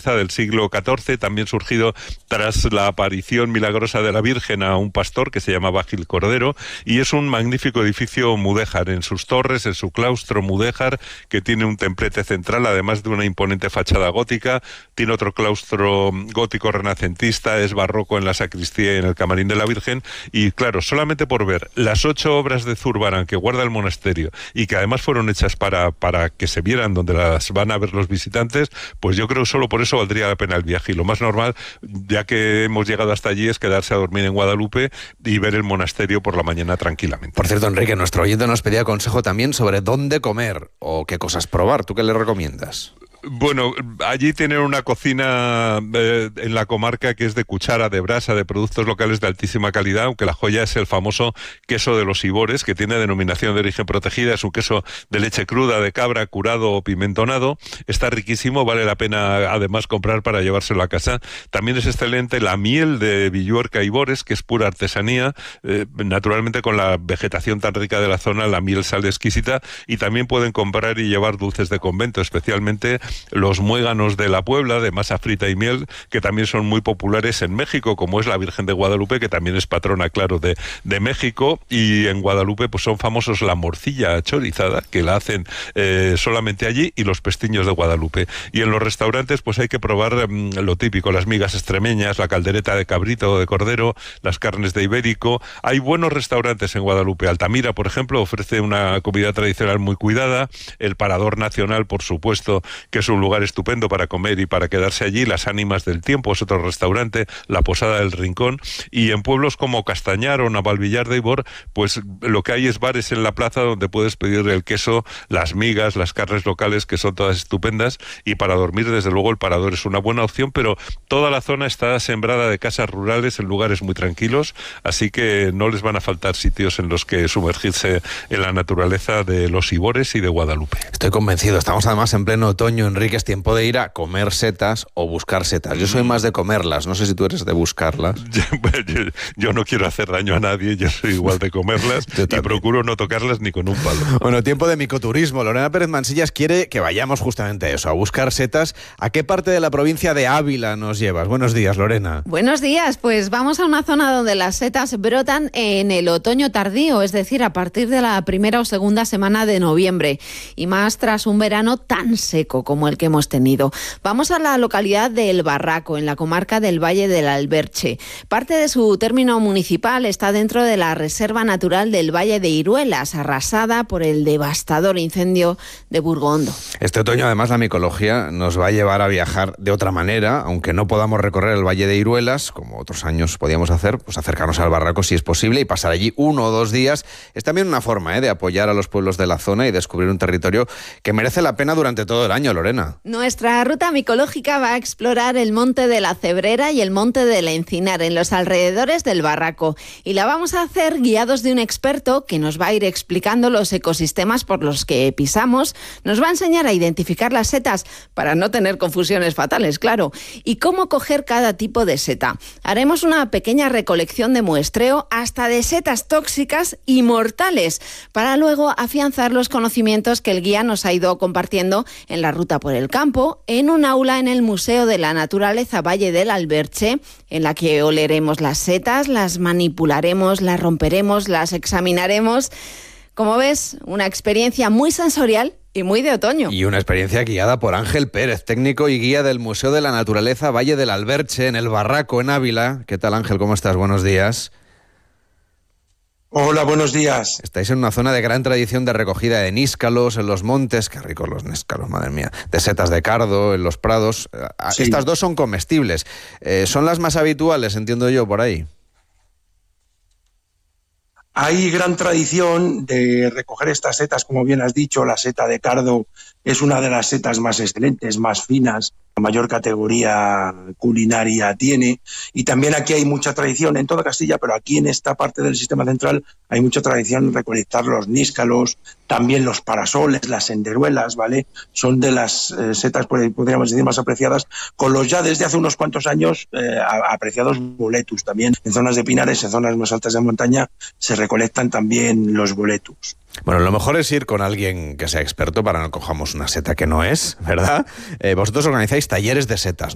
naturaleza del siglo XIV, también surgido tras la aparición milagrosa de la Virgen a un pastor que se llamaba Gil Cordero, y es un magnífico edificio mudéjar en sus torres, en su claustro mudéjar, que tiene un templete central, además de una imponente fachada gótica. Tiene otro claustro gótico renacentista, es barroco en la sacristía y en el camarín de la Virgen, y claro, solamente por ver las 8 obras de Zurbarán que guarda el monasterio, y que además fueron hechas para que se vieran donde las van a ver los visitantes, pues yo creo que solo por eso valdría la pena el viaje. Y lo más normal, ya que hemos llegado hasta allí, es quedarse a dormir en Guadalupe y ver el monasterio por la mañana tranquilamente. Por cierto, Enrique, nuestro oyente nos pedía consejo también sobre dónde comer o qué cosas probar. ¿Tú qué le recomiendas? Bueno, allí tienen una cocina en la comarca que es de cuchara, de brasa, de productos locales de altísima calidad, aunque la joya es el famoso queso de los Ibores, que tiene denominación de origen protegida. Es un queso de leche cruda, de cabra, curado o pimentonado. Está riquísimo, vale la pena además comprar para llevárselo a casa. También es excelente la miel de Villuerca Ibores, que es pura artesanía. Naturalmente, con la vegetación tan rica de la zona, la miel sale exquisita. Y también pueden comprar y llevar dulces de convento, especialmente los muéganos de la Puebla, de masa frita y miel, que también son muy populares en México, como es la Virgen de Guadalupe, que también es patrona, claro, de México. Y en Guadalupe pues son famosos la morcilla chorizada, que la hacen solamente allí, y los pestiños de Guadalupe. Y en los restaurantes pues hay que probar lo típico, las migas extremeñas, la caldereta de cabrito o de cordero, las carnes de ibérico. Hay buenos restaurantes en Guadalupe. Altamira, por ejemplo, ofrece una comida tradicional muy cuidada. El Parador Nacional, por supuesto, que es un lugar estupendo para comer y para quedarse allí. Las Ánimas del Tiempo es otro restaurante, la Posada del Rincón. Y en pueblos como Castañar o Navalvillar de Ibor, pues lo que hay es bares en la plaza donde puedes pedir el queso, las migas, las carnes locales, que son todas estupendas. Y para dormir, desde luego, el Parador es una buena opción, pero toda la zona está sembrada de casas rurales en lugares muy tranquilos, así que no les van a faltar sitios en los que sumergirse en la naturaleza de los Ibores y de Guadalupe. Estoy convencido. Estamos además en pleno otoño, Enrique, es tiempo de ir a comer setas o buscar setas. Yo soy más de comerlas, no sé si tú eres de buscarlas. Yo no quiero hacer daño a nadie, yo soy igual de comerlas y procuro no tocarlas ni con un palo. Bueno, tiempo de micoturismo. Lorena Pérez Mansillas quiere que vayamos justamente a eso, a buscar setas. ¿A qué parte de la provincia de Ávila nos llevas? Buenos días, Lorena. Buenos días, pues vamos a una zona donde las setas brotan en el otoño tardío, es decir, a partir de la primera o segunda semana de noviembre, y más tras un verano tan seco como el que hemos tenido. Vamos a la localidad de El Barraco, en la comarca del Valle del Alberche. Parte de su término municipal está dentro de la Reserva Natural del Valle de Iruelas, arrasada por el devastador incendio de Burgondo. Este otoño, además, la micología nos va a llevar a viajar de otra manera, aunque no podamos recorrer el Valle de Iruelas, como otros años podíamos hacer, pues acercarnos al Barraco si es posible y pasar allí 1 o 2 días. Es también una forma de apoyar a los pueblos de la zona y descubrir un territorio que merece la pena durante todo el año, Lorena. Nuestra ruta micológica va a explorar el Monte de la Cebrera y el Monte del Encinar, en los alrededores del Barraco, y la vamos a hacer guiados de un experto que nos va a ir explicando los ecosistemas por los que pisamos, nos va a enseñar a identificar las setas para no tener confusiones fatales, claro, y cómo coger cada tipo de seta. Haremos una pequeña recolección de muestreo hasta de setas tóxicas y mortales, para luego afianzar los conocimientos que el guía nos ha ido compartiendo en la ruta por el campo, en un aula en el Museo de la Naturaleza Valle del Alberche, en la que oleremos las setas, las manipularemos, las romperemos, las examinaremos. Como ves, una experiencia muy sensorial y muy de otoño. Y una experiencia guiada por Ángel Pérez, técnico y guía del Museo de la Naturaleza Valle del Alberche, en El Barraco, en Ávila. ¿Qué tal, Ángel? ¿Cómo estás? Buenos días. Hola, buenos días. Estáis en una zona de gran tradición de recogida de níscalos en los montes, qué ricos los níscalos, madre mía, de setas de cardo en los prados. Sí. Estas dos son comestibles. ¿Son las más habituales, entiendo yo, por ahí? Hay gran tradición de recoger estas setas, como bien has dicho. La seta de cardo es una de las setas más excelentes, más finas, la mayor categoría culinaria tiene. Y también aquí hay mucha tradición en toda Castilla, pero aquí en esta parte del sistema central hay mucha tradición en recolectar los níscalos, también los parasoles, las senderuelas, ¿vale? Son de las setas, podríamos decir, más apreciadas, con los ya desde hace unos cuantos años apreciados boletus. También en zonas de pinares, en zonas más altas de montaña, se recolectan también los boletus. Bueno, lo mejor es ir con alguien que sea experto para no cojamos una seta que no es, ¿verdad? Vosotros organizáis talleres de setas, ¿no?